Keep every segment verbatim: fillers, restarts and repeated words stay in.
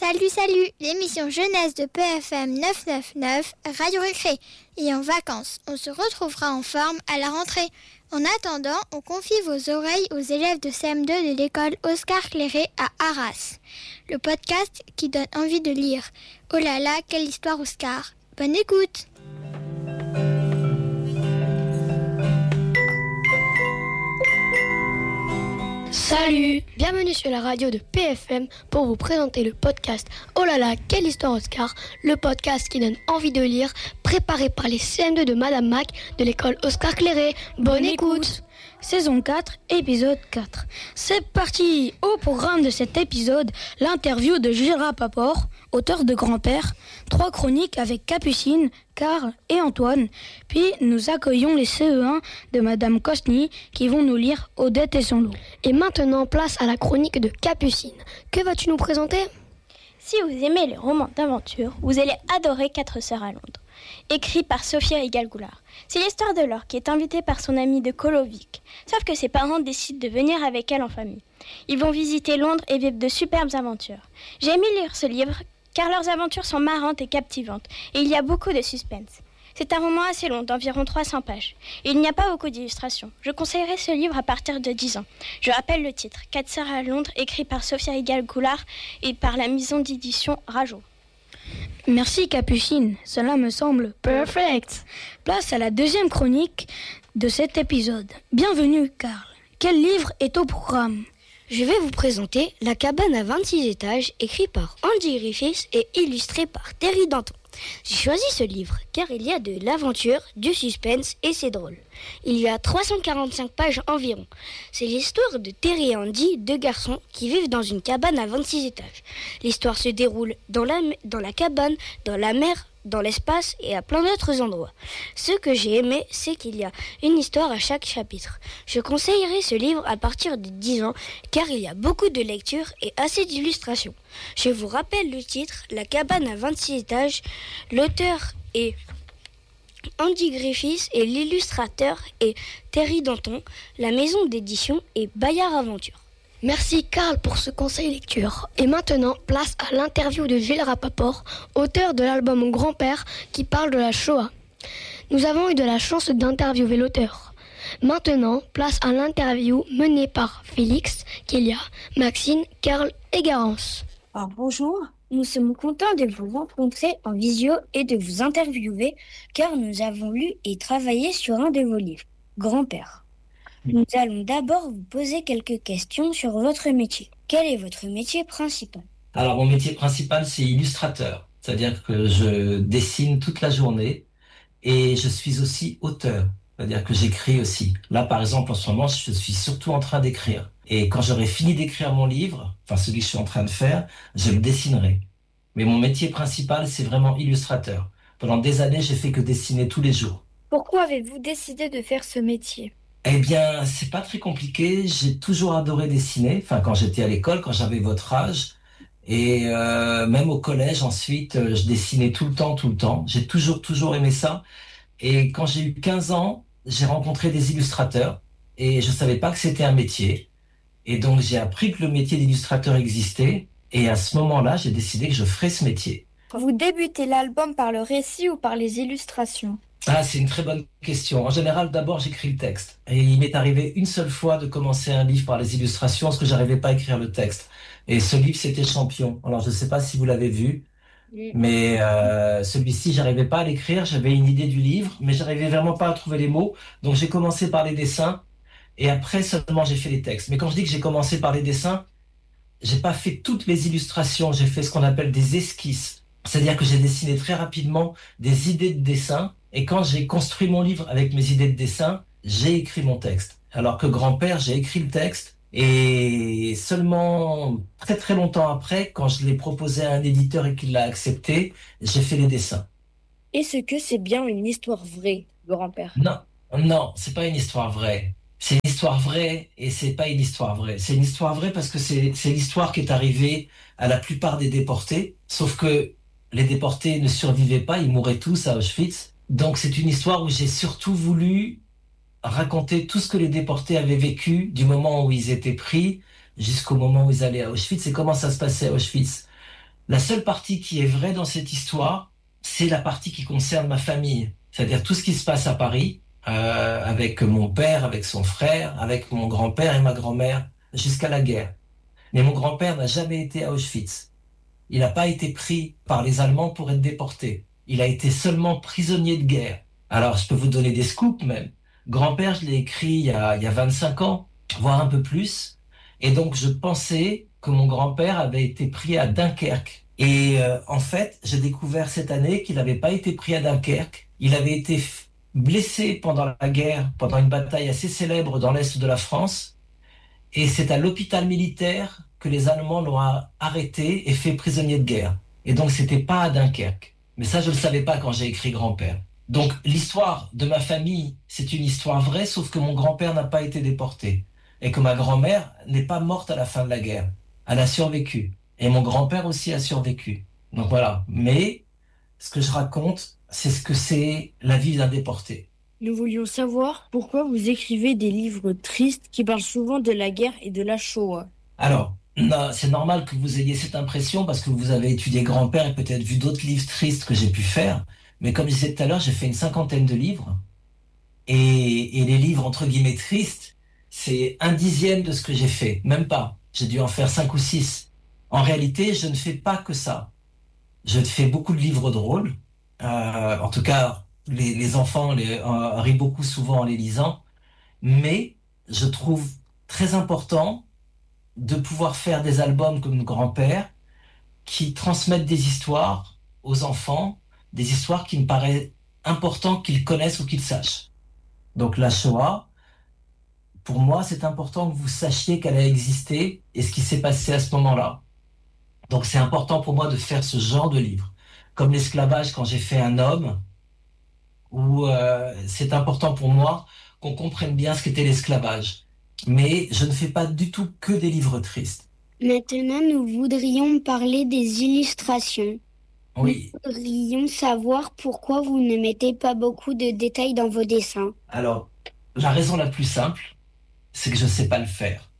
Salut, salut, l'émission jeunesse de P F M neuf cent quatre-vingt-neuf, Radio Récré. Et en vacances, on se retrouvera en forme à la rentrée. En attendant, on confie vos oreilles aux élèves de C M deux de l'école Oscar Clairé à Arras. Le podcast qui donne envie de lire. Oh là là, quelle histoire Oscar. Bonne écoute. Salut, bienvenue sur la radio de P F M pour vous présenter le podcast Oh là là, quelle histoire Oscar, le podcast qui donne envie de lire, préparé par les C M deux de Madame Mac de l'école Oscar Clairé. Bonne, Bonne écoute. écoute. Saison quatre, épisode quatre. C'est parti. Au programme de cet épisode, l'interview de Gilles Rapaport, auteur de Grand-Père, trois chroniques avec Capucine, Karl et Antoine. Puis nous accueillons les C E un de Madame Cosny qui vont nous lire Odette et son loup. Et maintenant, place à la chronique de Capucine. Que vas-tu nous présenter ? Si vous aimez les romans d'aventure, vous allez adorer Quatre sœurs à Londres, écrit par Sophie Régal-Goulard. C'est l'histoire de Laure qui est invitée par son amie de Colovic, sauf que ses parents décident de venir avec elle en famille. Ils vont visiter Londres et vivre de superbes aventures. J'ai aimé lire ce livre car leurs aventures sont marrantes et captivantes et il y a beaucoup de suspense. C'est un roman assez long, d'environ trois cents pages. Et il n'y a pas beaucoup d'illustrations. Je conseillerais ce livre à partir de dix ans. Je rappelle le titre, Quatre sœurs à Londres, écrit par Sophie Régal-Goulard et par la maison d'édition Rajo. Merci Capucine, cela me semble perfect. Place à la deuxième chronique de cet épisode. Bienvenue Karl. Quel livre est au programme ? Je vais vous présenter La cabane à vingt-six étages, écrit par Andy Griffiths et illustré par Terry Danton. J'ai choisi ce livre car il y a de l'aventure, du suspense et c'est drôle. Il y a trois cent quarante-cinq pages environ. C'est l'histoire de Terry et Andy, deux garçons qui vivent dans une cabane à vingt-six étages. L'histoire se déroule dans la, dans la cabane, dans la mer, dans l'espace et à plein d'autres endroits. Ce que j'ai aimé, c'est qu'il y a une histoire à chaque chapitre. Je conseillerais ce livre à partir de dix ans car il y a beaucoup de lectures et assez d'illustrations. Je vous rappelle le titre, La cabane à vingt-six étages. L'auteur est Andy Griffiths et l'illustrateur est Terry Danton. La maison d'édition est Bayard Aventure. Merci Karl pour ce conseil lecture. Et maintenant, place à l'interview de Gilles Rapaport, auteur de l'album Grand-Père qui parle de la Shoah. Nous avons eu de la chance d'interviewer l'auteur. Maintenant, place à l'interview menée par Félix, Kélia, Maxine, Karl et Garance. Alors, bonjour, nous sommes contents de vous rencontrer en visio et de vous interviewer car nous avons lu et travaillé sur un de vos livres, Grand-Père. Nous allons d'abord vous poser quelques questions sur votre métier. Quel est votre métier principal ? Alors, mon métier principal, c'est illustrateur. C'est-à-dire que je dessine toute la journée et je suis aussi auteur. C'est-à-dire que j'écris aussi. Là, par exemple, en ce moment, je suis surtout en train d'écrire. Et quand j'aurai fini d'écrire mon livre, enfin celui que je suis en train de faire, je le dessinerai. Mais mon métier principal, c'est vraiment illustrateur. Pendant des années, j'ai fait que dessiner tous les jours. Pourquoi avez-vous décidé de faire ce métier ? Eh bien, c'est pas très compliqué. J'ai toujours adoré dessiner. Enfin, quand j'étais à l'école, quand j'avais votre âge. Et euh, même au collège, ensuite, je dessinais tout le temps, tout le temps. J'ai toujours, toujours aimé ça. Et quand j'ai eu quinze ans, j'ai rencontré des illustrateurs. Et je savais pas que c'était un métier. Et donc, j'ai appris que le métier d'illustrateur existait. Et à ce moment-là, j'ai décidé que je ferais ce métier. Vous débutez l'album par le récit ou par les illustrations ? Ah, c'est une très bonne question. En général, d'abord, j'écris le texte. Et il m'est arrivé une seule fois de commencer un livre par les illustrations parce que j'arrivais pas à écrire le texte. Et ce livre, c'était Champion. Alors, je sais pas si vous l'avez vu, mais euh, celui-ci, j'arrivais pas à l'écrire. J'avais une idée du livre, mais j'arrivais vraiment pas à trouver les mots. Donc, j'ai commencé par les dessins et après seulement j'ai fait les textes. Mais quand je dis que j'ai commencé par les dessins, j'ai pas fait toutes les illustrations. J'ai fait ce qu'on appelle des esquisses. C'est-à-dire que j'ai dessiné très rapidement des idées de dessin. Et quand j'ai construit mon livre avec mes idées de dessin, j'ai écrit mon texte. Alors que Grand-Père, j'ai écrit le texte et seulement très très longtemps après, quand je l'ai proposé à un éditeur et qu'il l'a accepté, j'ai fait les dessins. Est-ce que c'est bien une histoire vraie, Grand-Père ? Non, non, c'est pas une histoire vraie. C'est une histoire vraie et c'est pas une histoire vraie. C'est une histoire vraie parce que c'est, c'est l'histoire qui est arrivée à la plupart des déportés, sauf que les déportés ne survivaient pas, ils mouraient tous à Auschwitz. Donc c'est une histoire où j'ai surtout voulu raconter tout ce que les déportés avaient vécu du moment où ils étaient pris jusqu'au moment où ils allaient à Auschwitz et comment ça se passait à Auschwitz. La seule partie qui est vraie dans cette histoire, c'est la partie qui concerne ma famille. C'est-à-dire tout ce qui se passe à Paris, euh, avec mon père, avec son frère, avec mon grand-père et ma grand-mère, jusqu'à la guerre. Mais mon grand-père n'a jamais été à Auschwitz. Il n'a pas été pris par les Allemands pour être déporté. Il a été seulement prisonnier de guerre. Alors, je peux vous donner des scoops même. Grand-père, je l'ai écrit il y a, il y a vingt-cinq ans, voire un peu plus. Et donc, je pensais que mon grand-père avait été pris à Dunkerque. Et euh, en fait, j'ai découvert cette année qu'il n'avait pas été pris à Dunkerque. Il avait été f- blessé pendant la guerre, pendant une bataille assez célèbre dans l'Est de la France. Et c'est à l'hôpital militaire que les Allemands l'ont arrêté et fait prisonnier de guerre. Et donc, c'était pas à Dunkerque. Mais ça, je ne le savais pas quand j'ai écrit Grand-père. Donc, l'histoire de ma famille, c'est une histoire vraie, sauf que mon grand-père n'a pas été déporté. Et que ma grand-mère n'est pas morte à la fin de la guerre. Elle a survécu. Et mon grand-père aussi a survécu. Donc voilà. Mais, ce que je raconte, c'est ce que c'est la vie d'un déporté. Nous voulions savoir pourquoi vous écrivez des livres tristes qui parlent souvent de la guerre et de la Shoah. Alors, non, c'est normal que vous ayez cette impression parce que vous avez étudié Grand-père et peut-être vu d'autres livres tristes que j'ai pu faire. Mais comme je disais tout à l'heure, j'ai fait une cinquantaine de livres. Et, et les livres, entre guillemets, tristes, c'est un dixième de ce que j'ai fait. Même pas. J'ai dû en faire cinq ou six. En réalité, je ne fais pas que ça. Je fais beaucoup de livres drôles. Euh, en tout cas, les, les enfants les, euh, rient beaucoup souvent en les lisant. Mais je trouve très important de pouvoir faire des albums comme Grand-père qui transmettent des histoires aux enfants, des histoires qui me paraissent importantes qu'ils connaissent ou qu'ils sachent. Donc la Shoah, pour moi, c'est important que vous sachiez qu'elle a existé et ce qui s'est passé à ce moment-là. Donc c'est important pour moi de faire ce genre de livre. Comme l'esclavage quand j'ai fait Un homme, où euh, c'est important pour moi qu'on comprenne bien ce qu'était l'esclavage. Mais je ne fais pas du tout que des livres tristes. Maintenant, nous voudrions parler des illustrations. Oui. Nous voudrions savoir pourquoi vous ne mettez pas beaucoup de détails dans vos dessins. Alors, la raison la plus simple, c'est que je ne sais pas le faire.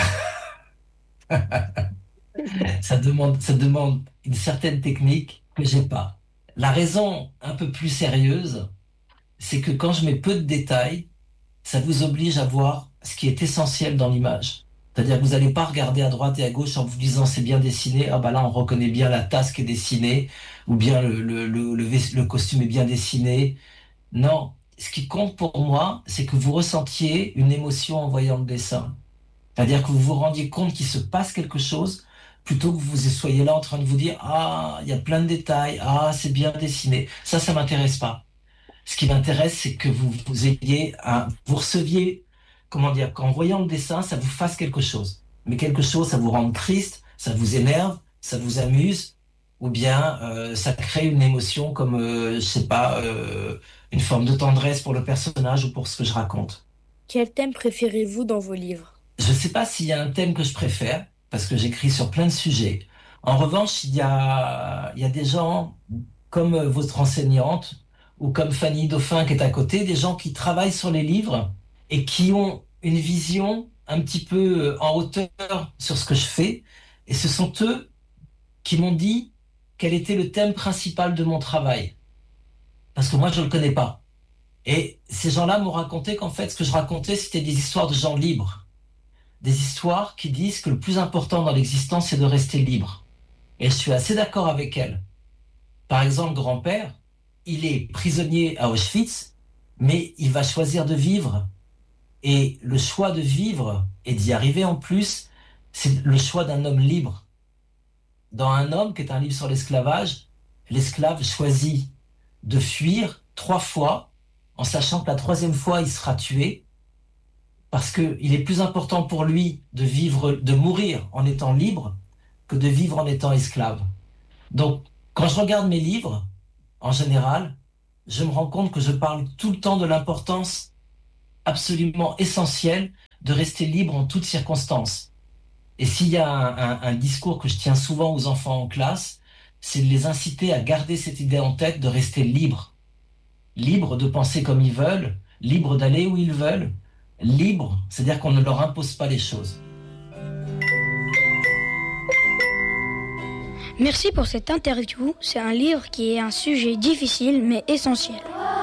ça, demande, ça demande une certaine technique que j'ai pas. La raison un peu plus sérieuse, c'est que quand je mets peu de détails, ça vous oblige à voir ce qui est essentiel dans l'image. C'est-à-dire que vous n'allez pas regarder à droite et à gauche en vous disant c'est bien dessiné, ah bah là on reconnaît bien la tasse qui est dessinée, ou bien le, le, le, le, le costume est bien dessiné. Non, ce qui compte pour moi, c'est que vous ressentiez une émotion en voyant le dessin. C'est-à-dire que vous vous rendiez compte qu'il se passe quelque chose, plutôt que vous soyez là en train de vous dire ah, il y a plein de détails, ah, c'est bien dessiné. Ça, ça m'intéresse pas. Ce qui m'intéresse, c'est que vous, vous ayez un, vous receviez, comment dire, qu'en voyant le dessin, ça vous fasse quelque chose. Mais quelque chose, ça vous rend triste, ça vous énerve, ça vous amuse, ou bien euh, ça crée une émotion comme, euh, je sais pas, euh, une forme de tendresse pour le personnage ou pour ce que je raconte. Quel thème préférez-vous dans vos livres ? Je sais pas s'il y a un thème que je préfère, parce que j'écris sur plein de sujets. En revanche, il y a, il y a des gens comme votre enseignante, ou comme Fanny Dauphin qui est à côté, des gens qui travaillent sur les livres et qui ont une vision un petit peu en hauteur sur ce que je fais. Et ce sont eux qui m'ont dit quel était le thème principal de mon travail. Parce que moi, je ne le connais pas. Et ces gens-là m'ont raconté qu'en fait, ce que je racontais, c'était des histoires de gens libres. Des histoires qui disent que le plus important dans l'existence, c'est de rester libre. Et je suis assez d'accord avec elles. Par exemple, Grand-père, il est prisonnier à Auschwitz, mais il va choisir de vivre. Et le choix de vivre et d'y arriver en plus, c'est le choix d'un homme libre. Dans Un homme, qui est un livre sur l'esclavage, l'esclave choisit de fuir trois fois, en sachant que la troisième fois, il sera tué, parce qu'il est plus important pour lui de vivre, de mourir en étant libre, que de vivre en étant esclave. Donc, quand je regarde mes livres, en général, je me rends compte que je parle tout le temps de l'importance absolument essentielle de rester libre en toutes circonstances. Et s'il y a un, un, un discours que je tiens souvent aux enfants en classe, c'est de les inciter à garder cette idée en tête de rester libre. Libre de penser comme ils veulent, libre d'aller où ils veulent, libre, c'est-à-dire qu'on ne leur impose pas les choses. Merci pour cette interview. C'est un livre qui est un sujet difficile mais essentiel.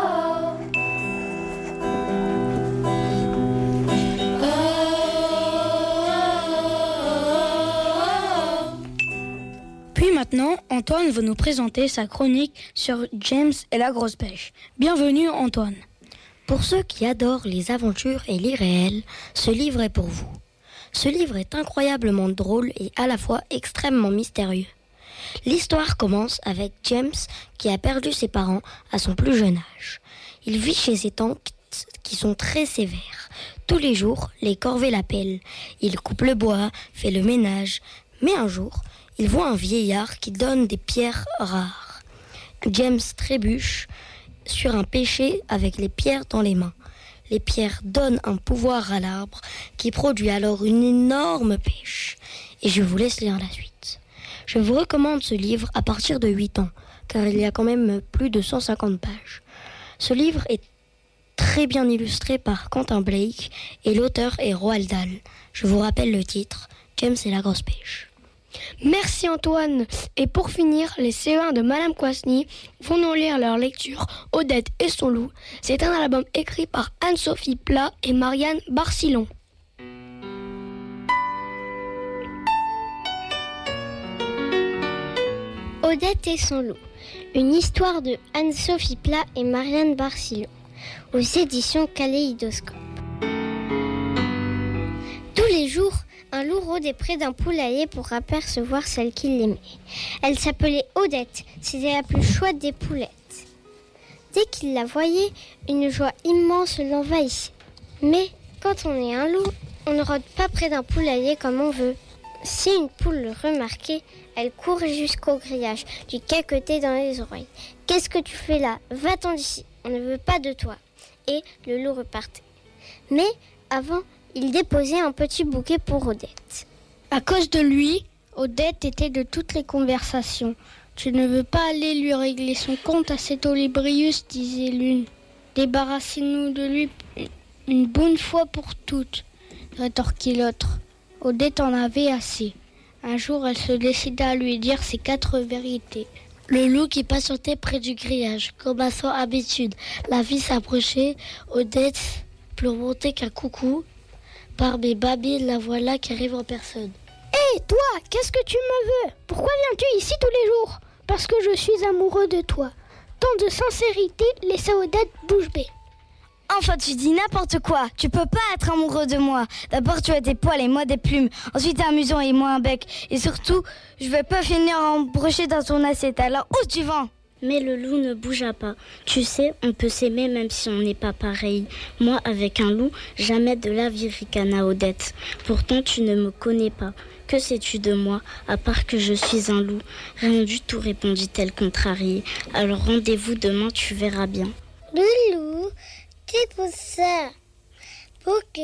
Puis maintenant, Antoine va nous présenter sa chronique sur James et la grosse pêche. Bienvenue Antoine. Pour ceux qui adorent les aventures et l'irréel, ce livre est pour vous. Ce livre est incroyablement drôle et à la fois extrêmement mystérieux. L'histoire commence avec James qui a perdu ses parents à son plus jeune âge. Il vit chez ses tantes qui sont très sévères. Tous les jours, les corvées l'appellent. Il coupe le bois, fait le ménage. Mais un jour, il voit un vieillard qui donne des pierres rares. James trébuche sur un pêcher avec les pierres dans les mains. Les pierres donnent un pouvoir à l'arbre qui produit alors une énorme pêche. Et je vous laisse lire la suite. Je vous recommande ce livre à partir de huit ans, car il y a quand même plus de cent cinquante pages. Ce livre est très bien illustré par Quentin Blake et l'auteur est Roald Dahl. Je vous rappelle le titre, James et la grosse pêche. Merci Antoine. Et pour finir, les C E un de Madame Kwasny vont nous lire leur lecture Odette et son loup. C'est un album écrit par Anne-Sophie Plat et Marianne Barcillon. Odette et son loup. Une histoire de Anne-Sophie Plat et Marianne Barcillon. Aux éditions Kaléidoscope. Tous les jours, un loup rôdait près d'un poulailler pour apercevoir celle qu'il aimait. Elle s'appelait Odette, c'était la plus chouette des poulettes. Dès qu'il la voyait, une joie immense l'envahissait. Mais quand on est un loup, on ne rôde pas près d'un poulailler comme on veut. Si une poule le remarquait, elle courait jusqu'au grillage, lui caquetait dans les oreilles. « Qu'est-ce que tu fais là ? Va-t'en d'ici, on ne veut pas de toi. » Et le loup repartait. Mais avant, il déposait un petit bouquet pour Odette. À cause de lui, Odette était de toutes les conversations. « Tu ne veux pas aller lui régler son compte à cet Olébrius, disait l'une. Débarrassez-nous de lui une bonne fois pour toutes, rétorquait l'autre. Odette en avait assez. Un jour, elle se décida à lui dire ses quatre vérités. Le loup qui patientait près du grillage, comme à son habitude. La vie s'approchait, Odette pleurotait qu'un coucou. Par mes babines, la voilà qui arrive en personne. Hé, hey, toi, qu'est-ce que tu me veux ? Pourquoi viens-tu ici tous les jours ? Parce que je suis amoureux de toi. Tant de sincérité laissa Odette bouche bée. Enfin, tu dis n'importe quoi. Tu peux pas être amoureux de moi. D'abord, tu as des poils et moi des plumes. Ensuite, t'es amusant et moi un bec. Et surtout, je vais pas finir embroché dans ton assiette. Alors, où tu vas ? Mais le loup ne bougea pas. Tu sais, on peut s'aimer même si on n'est pas pareil. Moi, avec un loup, jamais de la vie, ricana Odette. Pourtant, tu ne me connais pas. Que sais-tu de moi, à part que je suis un loup ? Rien du tout, répondit-elle contrariée. Alors rendez-vous demain, tu verras bien. Le loup, c'est pour ça. Pour que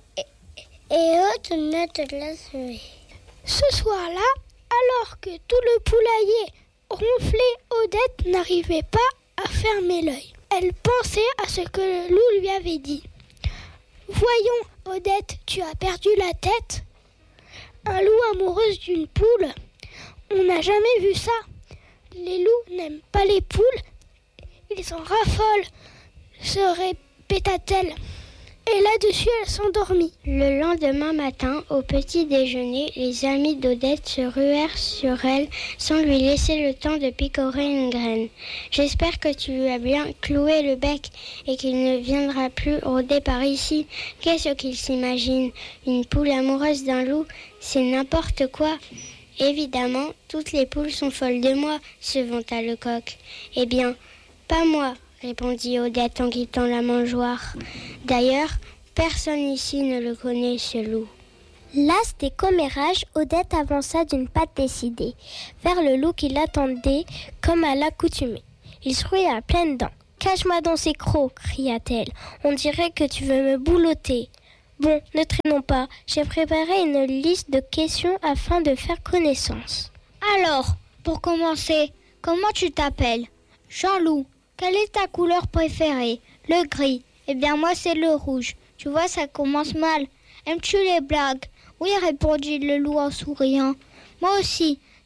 et autres ne te laissent. Ce soir-là, alors que tout le poulailler ronflé, Odette n'arrivait pas à fermer l'œil. Elle pensait à ce que le loup lui avait dit. « Voyons, Odette, tu as perdu la tête. Un loup amoureuse d'une poule, on n'a jamais vu ça. Les loups n'aiment pas les poules, ils en raffolent, se répéta-t-elle. Et là-dessus, elle s'endormit. » Le lendemain matin, au petit déjeuner, les amis d'Odette se ruèrent sur elle sans lui laisser le temps de picorer une graine. « J'espère que tu lui as bien cloué le bec et qu'il ne viendra plus rôder par ici. Qu'est-ce qu'il s'imagine ? Une poule amoureuse d'un loup, c'est n'importe quoi. » « Évidemment, toutes les poules sont folles de moi, se vanta le coq. »« Eh bien, pas moi, répondit Odette en quittant la mangeoire. D'ailleurs, personne ici ne le connaît, ce loup. Lasse des commérages, Odette avança d'une patte décidée vers le loup qui l'attendait comme à l'accoutumée. Il souriait à pleines dents. « Cache-moi dans ces crocs !» cria-t-elle. « On dirait que tu veux me boulotter. » Bon, ne traînons pas. J'ai préparé une liste de questions afin de faire connaissance. Alors, pour commencer, comment tu t'appelles ? Jean-Loup. Quelle est ta couleur préférée ? Le gris. Eh bien moi c'est le rouge. Tu vois, ça commence mal. Aimes-tu les blagues ? Oui, répondit le loup en souriant. Moi aussi.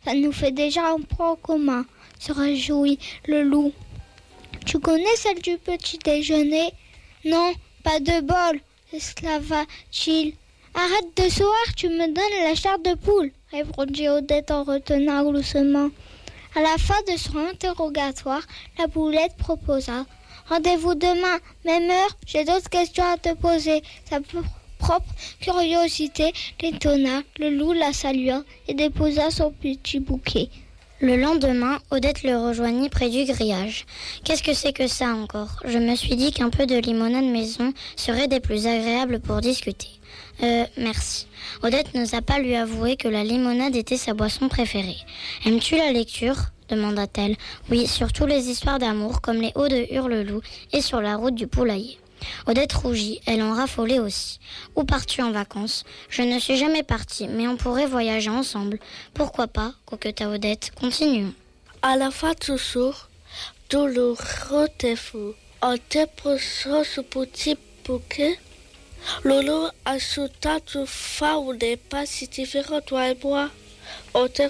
Ça nous fait déjà un point commun, se réjouit le loup. Tu connais celle du petit déjeuner? Non, pas de bol, exclama-t-il. Arrête de sourire, tu me donnes la chair de poule, répondit Odette en retenant doucement. À la fin de son interrogatoire, la poulette proposa. Rendez-vous demain, même heure, j'ai d'autres questions à te poser. Sa propre curiosité l'étonna. Le loup la salua et déposa son petit bouquet. Le lendemain, Odette le rejoignit près du grillage. Qu'est-ce que c'est que ça encore? Je me suis dit qu'un peu de limonade maison serait des plus agréables pour discuter. Euh, merci. Odette n'osa pas lui avouer que la limonade était sa boisson préférée. Aimes-tu la lecture? Demanda-t-elle. Oui, surtout les histoires d'amour comme les hauts de Hurlelou et sur la route du poulailler. Odette rougit, elle en raffolait aussi. Où pars-tu en vacances? Je ne suis jamais partie, mais on pourrait voyager ensemble. Pourquoi pas? Coqueta Odette. Continuons. À la fin du jour, tout le rendez-vous. En déposant ce petit bouquet, Lolo ajouta une fois où n'est pas si différent, toi et moi. Odette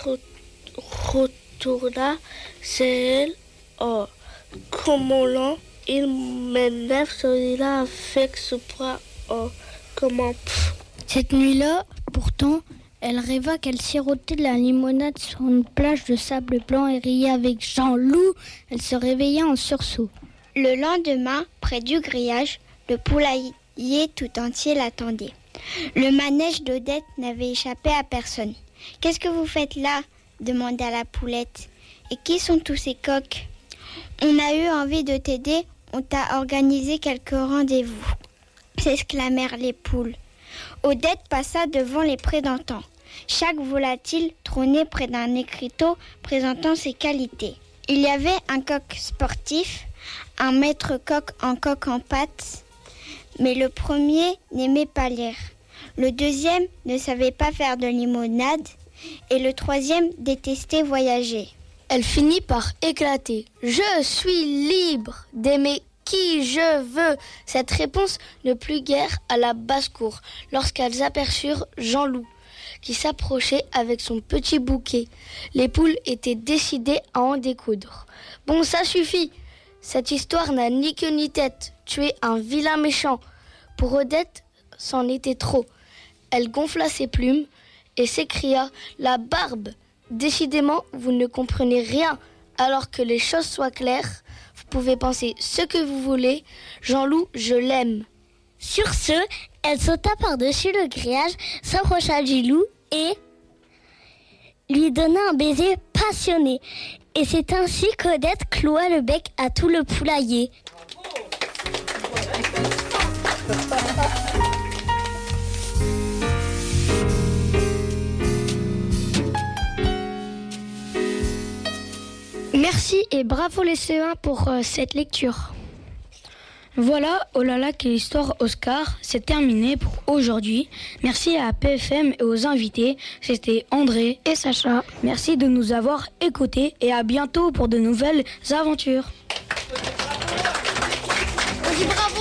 retourna chez elle en commolant. Il m'énerve celui-là avec ce bras en comment. Cette nuit-là, pourtant, elle rêva qu'elle sirotait de la limonade sur une plage de sable blanc et riait avec Jean-Loup. Elle se réveilla en sursaut. Le lendemain, près du grillage, le poulailler tout entier l'attendait. Le manège d'Odette n'avait échappé à personne. « Qu'est-ce que vous faites là ?» demanda la poulette. « Et qui sont tous ces coqs ?»« On a eu envie de t'aider, on t'a organisé quelques rendez-vous. » s'exclamèrent les poules. Odette passa devant les prédentants. Chaque volatile trônait près d'un écriteau présentant ses qualités. Il y avait un coq sportif, un maître coq en coq en pâte, mais le premier n'aimait pas lire. Le deuxième ne savait pas faire de limonade et le troisième détestait voyager. Elle finit par éclater. « Je suis libre d'aimer qui je veux !» Cette réponse ne plut guère à la basse-cour lorsqu'elles aperçurent Jean-Loup qui s'approchait avec son petit bouquet. Les poules étaient décidées à en découdre. « Bon, ça suffit. Cette histoire n'a ni queue ni tête. Tu es un vilain méchant. » Pour Odette, c'en était trop. Elle gonfla ses plumes et s'écria « La barbe ! Décidément, vous ne comprenez rien. Alors que les choses soient claires, vous pouvez penser ce que vous voulez. Jean-Loup, je l'aime. » Sur ce, elle sauta par-dessus le grillage, s'approcha du loup et lui donna un baiser passionné. Et c'est ainsi qu'Odette cloua le bec à tout le poulailler. Merci et bravo les C E un pour euh, cette lecture. Voilà, oh là là, quelle histoire Oscar, c'est terminé pour aujourd'hui. Merci à P F M et aux invités, c'était André et Sacha. Merci de nous avoir écoutés et à bientôt pour de nouvelles aventures. On dit bravo.